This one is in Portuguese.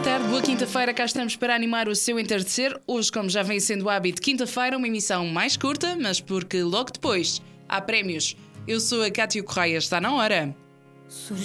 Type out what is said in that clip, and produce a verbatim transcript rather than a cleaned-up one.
tarde, boa quinta-feira, cá estamos para animar o seu entardecer. Hoje, como já vem sendo o hábito, quinta-feira, uma emissão mais curta, mas porque logo depois há prémios. Eu sou a Cátia Correia, está na hora.